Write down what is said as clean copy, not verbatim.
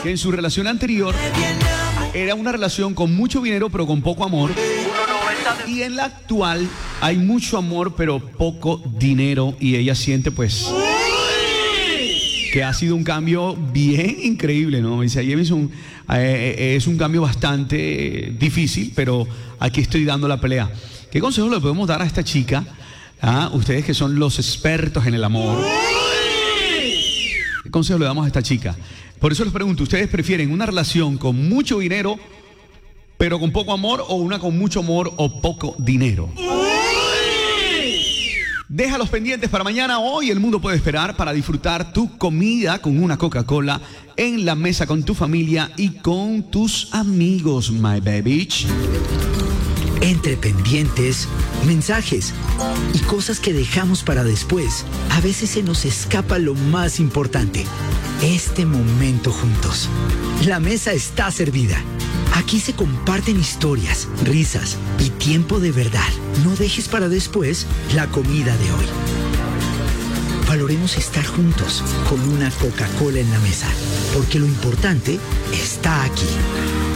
que en su relación anterior era una relación con mucho dinero pero con poco amor. Y en la actual hay mucho amor pero poco dinero y ella siente pues que ha sido un cambio bien increíble, ¿no? Dice, ayer es un cambio bastante difícil, pero aquí estoy dando la pelea. ¿Qué consejo le podemos dar a esta chica? Ustedes que son los expertos en el amor. ¿Qué consejo le damos a esta chica? Por eso les pregunto, ¿ustedes prefieren una relación con mucho dinero pero con poco amor o una con mucho amor o poco dinero? Deja los pendientes para mañana. Hoy el mundo puede esperar para disfrutar tu comida con una Coca-Cola en la mesa con tu familia y con tus amigos, my baby. Entre pendientes, mensajes y cosas que dejamos para después, a veces se nos escapa lo más importante, este momento juntos. La mesa está servida. Aquí se comparten historias, risas y tiempo de verdad. No dejes para después la comida de hoy. Valoremos estar juntos con una Coca-Cola en la mesa, porque lo importante está aquí.